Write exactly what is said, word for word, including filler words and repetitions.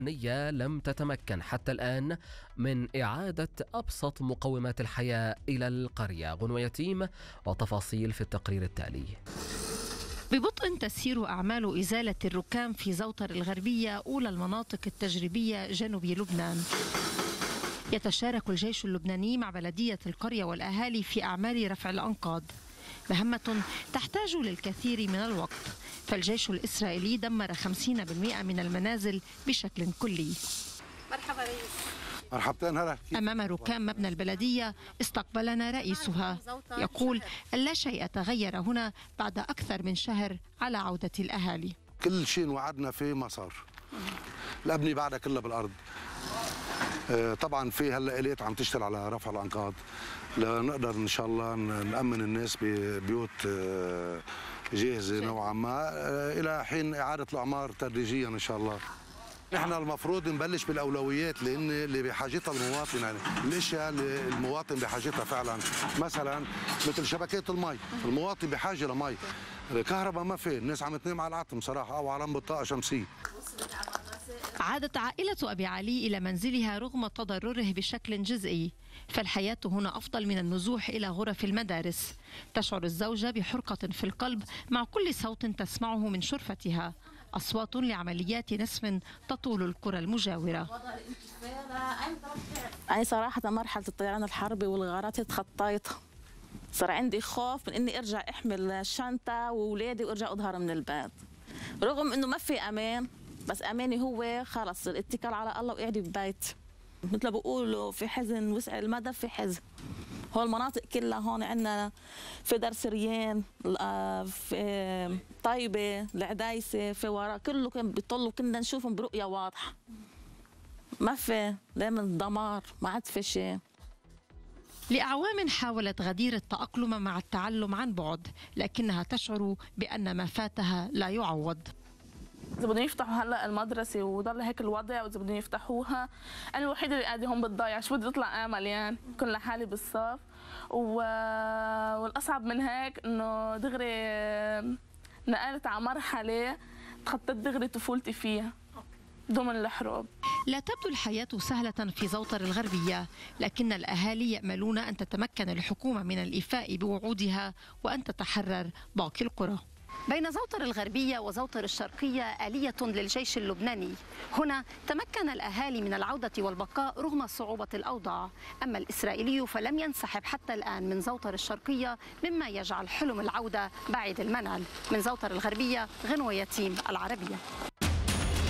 نية لم تتمكن حتى الآن من إعادة أبسط مقومات الحياة إلى القرية. غنوة يتيم وتفاصيل في التقرير التالي. ببطء تسير أعمال إزالة الركام في زوطر الغربية، أولى المناطق التجريبية جنوب لبنان. يتشارك الجيش اللبناني مع بلدية القرية والأهالي في أعمال رفع الأنقاض، مهمة تحتاج للكثير من الوقت، فالجيش الإسرائيلي دمر خمسين بالمئة من المنازل بشكل كلي. مرحبا رئيس. مرحبتين. هلا. أمام ركام مبنى البلدية استقبلنا رئيسها، يقول أن لا شيء تغير هنا بعد أكثر من شهر على عودة الأهالي. كل شيء وعدنا فيه ما صار. الأبنية بعدها كلها بالأرض. طبعا في هلا آليات عم تشتغل على رفع الأنقاض لنقدر إن شاء الله نأمن الناس ببيوت جاهزة نوعا ما إلى حين إعادة الأعمار تدريجيا إن شاء الله. نحن المفروض نبلش بالاولويات لان اللي بحاجتها المواطن، يعني الاشياء اللي المواطن بحاجتها فعلا، مثلا مثل شبكات المي، المواطن بحاجه لمي، الكهرباء ما في، الناس عم تنام على العتم صراحه او على بطاقه شمسيه. عادت عائلة أبي علي إلى منزلها رغم تضرره بشكل جزئي، فالحياة هنا أفضل من النزوح إلى غرف المدارس. تشعر الزوجة بحرقة في القلب مع كل صوت تسمعه من شرفتها، أصوات لعمليات نسف تطول القرى المجاورة. أنا صراحة مرحلة الطيران الحربي والغارات تخطيتها، صار عندي خوف من إني أرجع أحمل الشنطة وأولادي وأرجع أظهر من البيت، رغم إنه ما في أمان، بس أماني هو خلص الاتكال على الله وقعدي ببيتي. مثل ما بقولوا في حزن وسع المدى في حزن. هون المناطق كلها هون عندنا في دار سريان، في طيبة، العدايسة، في وراء، كله كان بيطلوا كنا نشوفهم برؤية واضحة. ما في دائما دمار، ما عاد في شيء. لأعوام حاولت غدير التأقلم مع التعلم عن بعد، لكنها تشعر بأن ما فاتها لا يعوض. إذا بدهم يفتحوا هلا المدرسة وضل هيك الوضع، وإذا بدهم يفتحوها أنا الوحيدة اللي قاعدة هون بتضيع، شو بدي أطلع آمل يعني، كن لحالي بالصف. و... والأصعب من هيك إنه دغري نقلت على مرحلة تخطيت دغري طفولتي فيها ضمن الحروب. لا تبدو الحياة سهلة في زوطر الغربية، لكن الأهالي يأملون أن تتمكن الحكومة من الإيفاء بوعودها وأن تتحرر باقي القرى. بين زوطر الغربية وزوطر الشرقية آلية للجيش اللبناني. هنا تمكن الأهالي من العودة والبقاء رغم صعوبة الأوضاع، أما الإسرائيلي فلم ينسحب حتى الآن من زوطر الشرقية، مما يجعل حلم العودة بعيد المنال. من زوطر الغربية، غنوة يتيم، العربية.